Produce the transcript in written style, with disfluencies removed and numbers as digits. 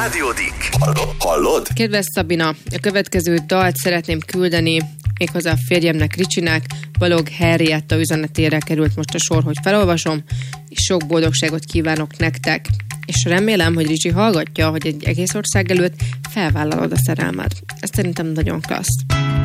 Rádió Dick. Hallod? Kedves Szabina, a következő dalt szeretném küldeni méghozzá a férjemnek, Ricsinek. Balog Henrietta üzenetére került most a sor, hogy felolvasom, és sok boldogságot kívánok nektek. És remélem, hogy Ricsi hallgatja, hogy egy egész ország előtt felvállalod a szerelmed. Ez szerintem nagyon klassz.